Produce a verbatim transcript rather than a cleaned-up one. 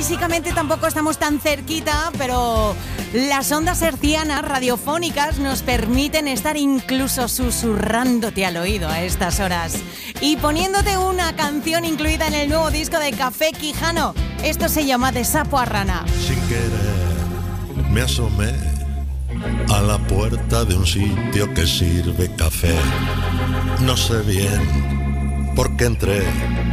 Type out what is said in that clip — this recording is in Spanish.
físicamente tampoco estamos tan cerquita, pero las ondas hercianas radiofónicas nos permiten estar incluso susurrándote al oído a estas horas y poniéndote una canción incluida en el nuevo disco de Café Quijano. Esto se llama De Sapo a Rana. Sin querer me asomé a la puerta de un sitio que sirve café. No sé bien por qué entré,